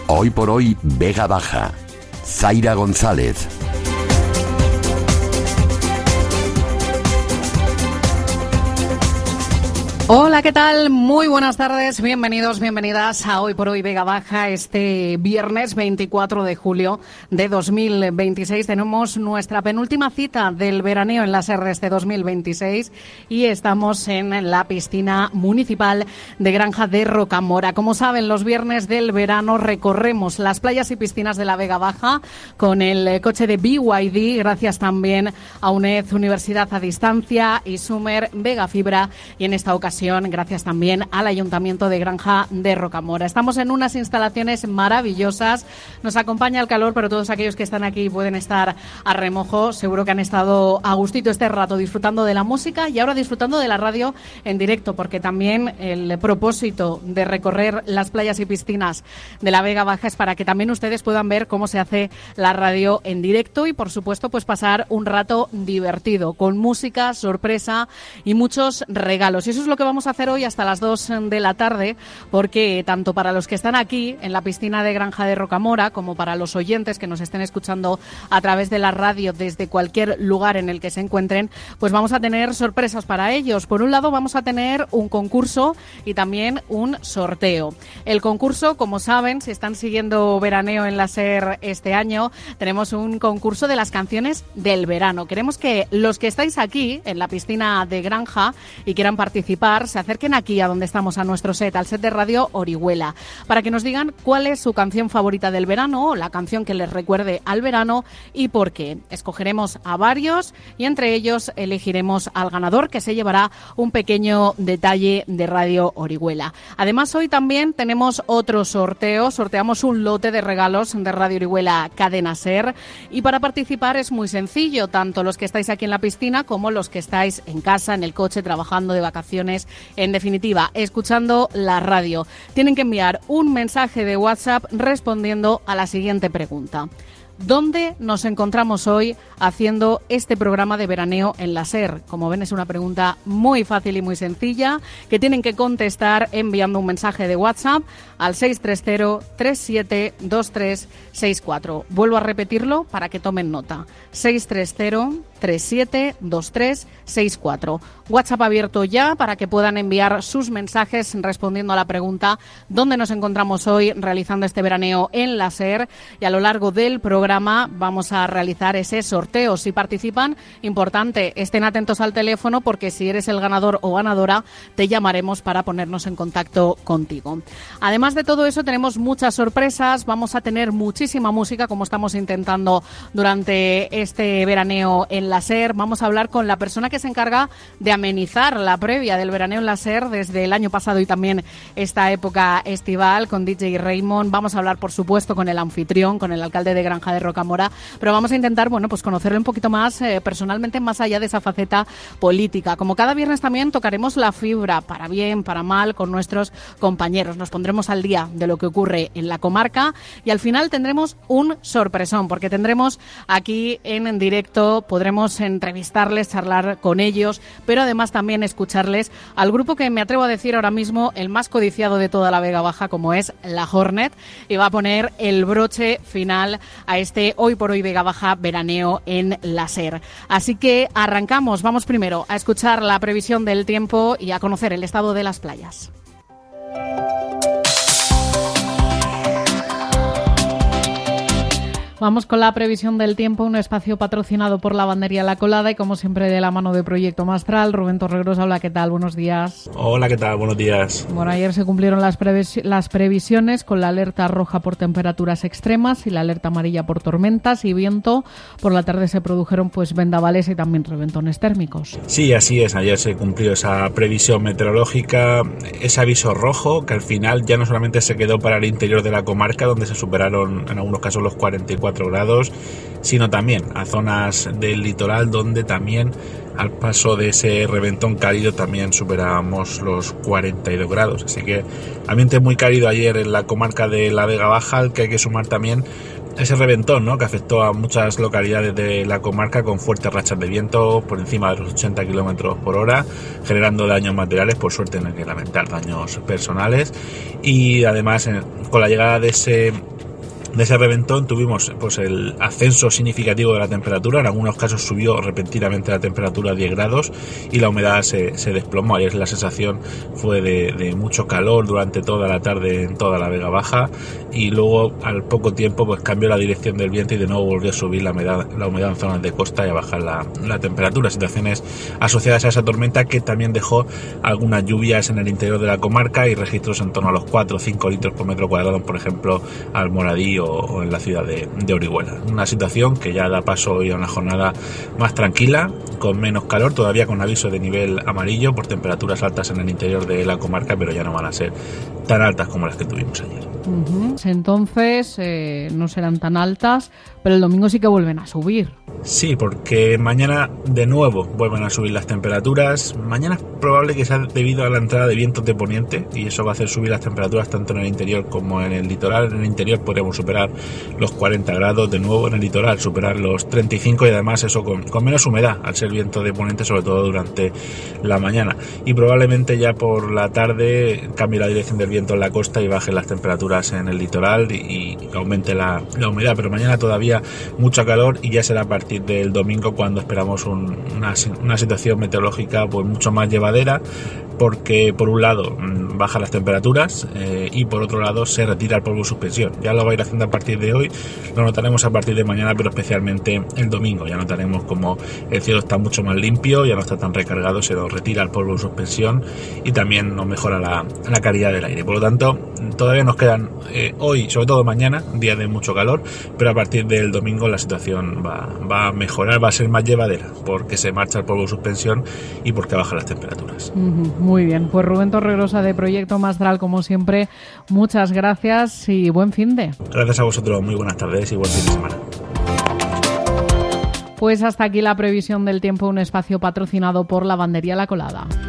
Hoy por hoy, Vega Baja. Zaira González. Hola, ¿qué tal? Muy buenas tardes, bienvenidos, bienvenidas a Hoy por Hoy Vega Baja. Este viernes 24 de julio de 2026 tenemos nuestra penúltima cita del veraneo en la SER de este 2026 y estamos en la piscina municipal de Granja de Rocamora. Como saben, los viernes del verano recorremos las playas y piscinas de la Vega Baja con el coche de BYD, gracias también a UNED, Universidad a Distancia, y Sumer, Vega Fibra, y en esta ocasión gracias también al Ayuntamiento de Granja de Rocamora. Estamos en unas instalaciones maravillosas, nos acompaña el calor, pero todos aquellos que están aquí pueden estar a remojo. Seguro que han estado a gustito este rato disfrutando de la música y ahora disfrutando de la radio en directo, porque también el propósito de recorrer las playas y piscinas de la Vega Baja es para que también ustedes puedan ver cómo se hace la radio en directo y, por supuesto, pues pasar un rato divertido con música, sorpresa y muchos regalos. Y eso es lo que vamos a hacer hoy hasta las 2 de la tarde, porque tanto para los que están aquí en la piscina de Granja de Rocamora como para los oyentes que nos estén escuchando a través de la radio desde cualquier lugar en el que se encuentren, pues vamos a tener sorpresas para ellos. Por un lado, vamos a tener un concurso y también un sorteo. El concurso, como saben, si están siguiendo Veraneo en la SER este año, tenemos un concurso de las canciones del verano. Queremos que los que estáis aquí en la piscina de Granja y quieran participar se acerquen aquí a donde estamos, a nuestro set, al set de Radio Orihuela, para que nos digan cuál es su canción favorita del verano o la canción que les recuerde al verano y por qué. Escogeremos a varios y entre ellos elegiremos al ganador, que se llevará un pequeño detalle de Radio Orihuela. Además, hoy también tenemos otro sorteo. Sorteamos un lote de regalos de Radio Orihuela Cadena SER, y para participar es muy sencillo, tanto los que estáis aquí en la piscina como los que estáis en casa, en el coche, trabajando, de vacaciones, en definitiva, escuchando la radio. Tienen que enviar un mensaje de WhatsApp respondiendo a la siguiente pregunta: ¿dónde nos encontramos hoy haciendo este programa de veraneo en la SER? Como ven, es una pregunta muy fácil y muy sencilla que tienen que contestar enviando un mensaje de WhatsApp al 630-372364. Vuelvo a repetirlo para que tomen nota. 630-372364. WhatsApp abierto ya para que puedan enviar sus mensajes respondiendo a la pregunta ¿dónde nos encontramos hoy realizando este veraneo en la SER? Y a lo largo del programa vamos a realizar ese sorteo. Si participan, importante, estén atentos al teléfono, porque si eres el ganador o ganadora, te llamaremos para ponernos en contacto contigo. Además de todo eso, tenemos muchas sorpresas. Vamos a tener muchísima música, como estamos intentando durante este veraneo en la SER. Vamos a hablar con la persona que se encarga de amenizar la previa del veraneo en la SER desde el año pasado y también esta época estival, con DJ Raymond. Vamos a hablar, por supuesto, con el anfitrión, con el alcalde de Granja de Rocamora, pero vamos a intentar, bueno, pues conocerlo un poquito más personalmente, más allá de esa faceta política. Como cada viernes también tocaremos la fibra, para bien, para mal, con nuestros compañeros. Nos pondremos al día de lo que ocurre en la comarca y al final tendremos un sorpresón, porque tendremos aquí en directo, podremos entrevistarles, charlar con ellos, pero además también escucharles al grupo que me atrevo a decir ahora mismo el más codiciado de toda la Vega Baja, como es la Hornet, y va a poner el broche final a este Hoy por Hoy Vega Baja veraneo en la SER. Así que arrancamos. Vamos primero a escuchar la previsión del tiempo y a conocer el estado de las playas. Vamos con la previsión del tiempo, un espacio patrocinado por Lavandería La Colada y como siempre de la mano de Proyecto Mastral. Rubén Torregros, hola, ¿qué tal? Buenos días. Hola, ¿qué tal? Buenos días. Bueno, ayer se cumplieron las previsiones con la alerta roja por temperaturas extremas y la alerta amarilla por tormentas y viento. Por la tarde se produjeron pues vendavales y también reventones térmicos. Sí, así es. Ayer se cumplió esa previsión meteorológica, ese aviso rojo que al final ya no solamente se quedó para el interior de la comarca, donde se superaron en algunos casos los 44 grados, sino también a zonas del litoral donde también al paso de ese reventón cálido también superábamos los 42 grados. Así que ambiente muy cálido ayer en la comarca de la Vega Baja, al que hay que sumar también ese reventón, ¿no?, que afectó a muchas localidades de la comarca con fuertes rachas de viento por encima de los 80 kilómetros por hora, generando daños materiales. Por suerte no hay que lamentar daños personales. Y además, con la llegada de ese De ese reventón tuvimos pues el ascenso significativo de la temperatura. En algunos casos subió repentinamente la temperatura a 10 grados y la humedad se desplomó. Ayer la sensación fue de mucho calor durante toda la tarde en toda la Vega Baja, y luego al poco tiempo pues cambió la dirección del viento y de nuevo volvió a subir la humedad en zonas de costa y a bajar la temperatura. Situaciones asociadas a esa tormenta que también dejó algunas lluvias en el interior de la comarca y registros en torno a los 4 o 5 litros por metro cuadrado, por ejemplo, al Moradí o en la ciudad de Orihuela. Una situación que ya da paso hoy a una jornada más tranquila, con menos calor, todavía con aviso de nivel amarillo por temperaturas altas en el interior de la comarca, pero ya no van a ser tan altas como las que tuvimos ayer. Entonces no serán tan altas, pero el domingo sí que vuelven a subir. Sí, porque mañana de nuevo vuelven a subir las temperaturas. Mañana es probable que sea debido a la entrada de vientos de poniente, y eso va a hacer subir las temperaturas tanto en el interior como en el litoral. En el interior podremos superar los 40 grados de nuevo, en el litoral superar los 35, y además eso con menos humedad al ser viento de poniente, sobre todo durante la mañana. Y probablemente ya por la tarde cambie la dirección del viento en la costa y bajen las temperaturas en el litoral y aumente la humedad. Pero mañana todavía mucho calor, y ya será a partir del domingo cuando esperamos una situación meteorológica pues mucho más llevadera, porque por un lado bajan las temperaturas y por otro lado se retira el polvo de suspensión. Ya lo va a ir haciendo a partir de hoy, lo notaremos a partir de mañana, pero especialmente el domingo. Ya notaremos como el cielo está mucho más limpio, ya no está tan recargado, se nos retira el polvo de suspensión y también nos mejora la calidad del aire. Por lo tanto, todavía nos quedan hoy, sobre todo mañana, días de mucho calor, pero a partir del domingo la situación va a mejorar, va a ser más llevadera, porque se marcha el polvo de suspensión y porque bajan las temperaturas. Muy bien, pues Rubén Torregrosa de Proyecto Mastral, como siempre, muchas gracias y buen finde. Gracias a vosotros, muy buenas tardes y buen fin de semana. Pues hasta aquí la previsión del tiempo, un espacio patrocinado por Lavandería La Colada.